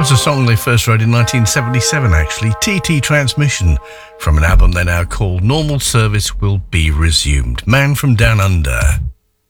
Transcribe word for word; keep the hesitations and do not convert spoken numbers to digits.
was a song they first wrote in nineteen seventy-seven, actually. T T Transmission, from an album they now call Normal Service Will Be Resumed. Man from Down Under.